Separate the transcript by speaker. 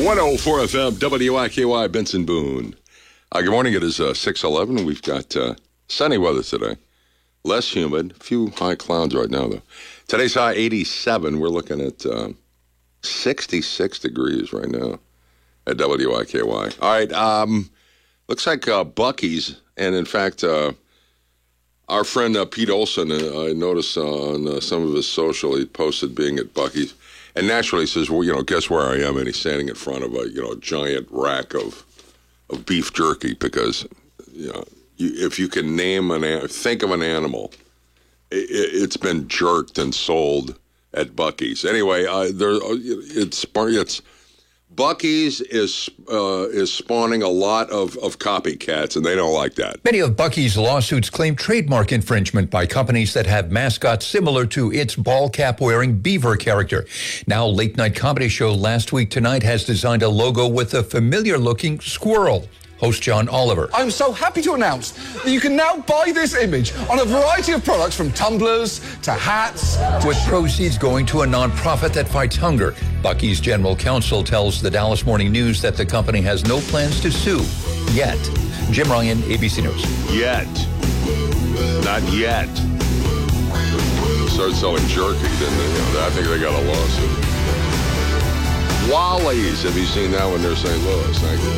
Speaker 1: 104 FM, WIKY, Benson Boone. Good morning. It is 6:11. We've got sunny weather today. Less humid. A few high clouds right now, though. Today's high 87. We're looking at 66 degrees right now at WIKY. All right. Looks like Buc-ee's, and in fact, our friend Pete Olson, I noticed on some of his social, he posted being at Buc-ee's. And naturally he says, well, guess where I am? And he's standing in front of a giant rack of beef jerky because, if you can think of an animal, it's been jerked and sold at Buc-ee's. Anyway, Buc-ee's is spawning a lot of copycats, and they don't like that.
Speaker 2: Many of Buc-ee's lawsuits claim trademark infringement by companies that have mascots similar to its ball cap-wearing beaver character. Now, late-night comedy show Last Week Tonight has designed a logo with a familiar-looking squirrel. Host John Oliver.
Speaker 3: I'm so happy to announce that you can now buy this image on a variety of products from tumblers to hats.
Speaker 2: With proceeds going to a nonprofit that fights hunger. Buc-ee's general counsel tells the Dallas Morning News that the company has no plans to sue yet. Jim Ryan, ABC News.
Speaker 1: Yet. Not yet. Started selling jerky, didn't they? I think they got a lawsuit. Wally's. Have you seen that one near St. Louis? Thank you.